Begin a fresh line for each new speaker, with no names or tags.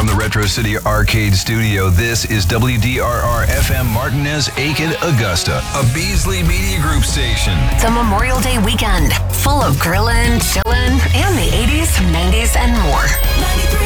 from the Retro City Arcade Studio, this is WDRR FM Martinez, Aiken, Augusta, a Beasley Media Group station.
The Memorial Day weekend, full of grillin', chillin', and the 80s, 90s, and more.